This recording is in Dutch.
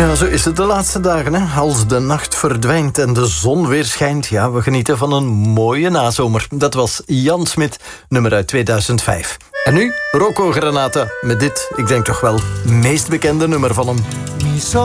Ja, zo is het de laatste dagen. Hè? Als de nacht verdwijnt en de zon weer schijnt. Ja, we genieten van een mooie nazomer. Dat was Jan Smit, nummer uit 2005. En nu Rocco Granata met dit, ik denk toch wel, meest bekende nummer van hem.